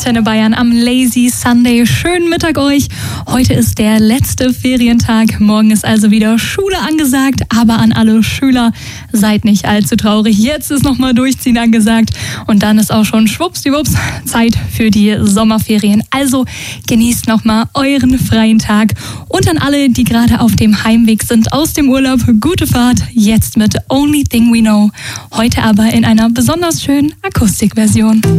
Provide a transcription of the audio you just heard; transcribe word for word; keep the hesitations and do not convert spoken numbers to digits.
Antenne Bayern am Lazy Sunday. Schönen Mittag euch. Heute ist der letzte Ferientag. Morgen ist also wieder Schule angesagt. Aber an alle Schüler, seid nicht allzu traurig. Jetzt ist nochmal Durchziehen angesagt. Und dann ist auch schon schwuppsdiwupps Zeit für die Sommerferien. Also genießt nochmal euren freien Tag. Und an alle, die gerade auf dem Heimweg sind aus dem Urlaub, gute Fahrt. Jetzt mit Only Thing We Know. Heute aber in einer besonders schönen Akustikversion.